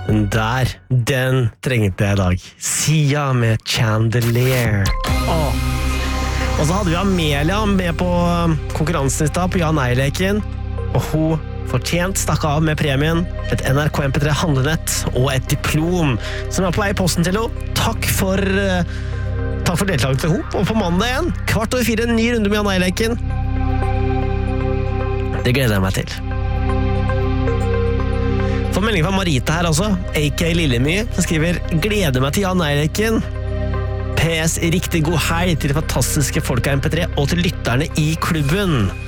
Den trengte jeg I dag. Sia med Chandelier. Og så hadde vi Amelia med på konkurransen I stad på ja-nei-leken, og hun fortjent stakk av med premien, et NRK MP3 handlenett og et diplom som på vei I posten til henne. Takk for deltakelsen til henne, og på mandag igjen, 3:15, en ny runde med ja-nei-leken. Det gleder jeg meg til. For melding fra Marita her også, a.k.a. Lillemy, som skriver «Gleder meg til ja-nei-leken. PS, riktig god helg til de fantastiske folka MP3 og til lytterne I klubben.